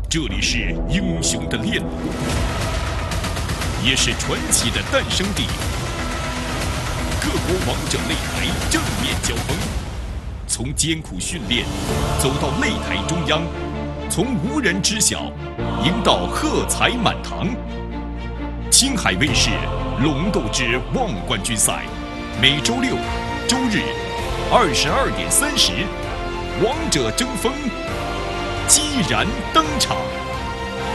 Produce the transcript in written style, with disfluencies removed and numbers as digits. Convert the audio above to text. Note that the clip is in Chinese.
这里是英雄的练路，也是传奇的诞生地。各国王者擂台正面交锋，从艰苦训练走到擂台中央，从无人知晓赢到喝彩满堂。青海卫视《龙斗之望冠军赛》，每周六、周日22:30，王者争锋，激然登场。